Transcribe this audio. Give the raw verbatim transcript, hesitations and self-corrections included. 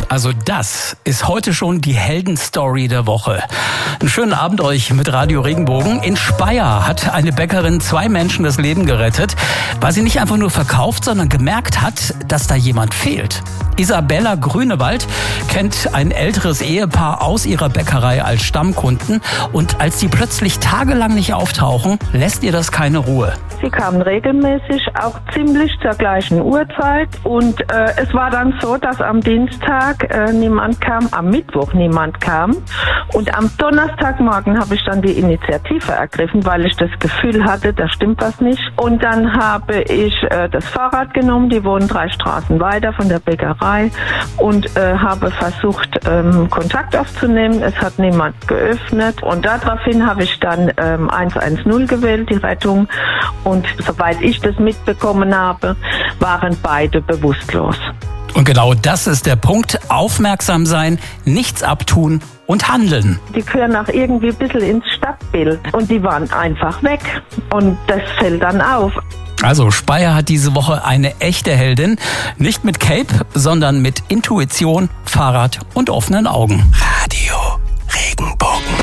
Also das ist heute schon die Heldenstory der Woche. Einen schönen Abend euch mit Radio Regenbogen. In Speyer hat eine Bäckerin zwei Menschen das Leben gerettet, weil sie nicht einfach nur verkauft, sondern gemerkt hat, dass da jemand fehlt. Isabella Grünewald kennt ein älteres Ehepaar aus ihrer Bäckerei als Stammkunden und als sie plötzlich tagelang nicht auftauchen, lässt ihr das keine Ruhe. Sie kamen regelmäßig, auch ziemlich zur gleichen Uhrzeit und äh, es war dann so, dass am Dienstag äh, niemand kam, am Mittwoch niemand kam und am Donnerstagmorgen habe ich dann die Initiative ergriffen, weil ich das Gefühl hatte, da stimmt was nicht. Und dann habe ich äh, das Fahrrad genommen, die wohnen drei Straßen weiter von der Bäckerei und äh, habe versucht, ähm, Kontakt aufzunehmen. Es hat niemand geöffnet und daraufhin habe ich dann ähm, eins eins null gewählt, die Rettung. Und soweit ich das mitbekommen habe, waren beide bewusstlos. Und genau das ist der Punkt. Aufmerksam sein, nichts abtun und handeln. Die gehören auch irgendwie ein bisschen ins Stadtbild und die waren einfach weg. Und das fällt dann auf. Also Speyer hat diese Woche eine echte Heldin. Nicht mit Cape, sondern mit Intuition, Fahrrad und offenen Augen. Radio Regenbogen.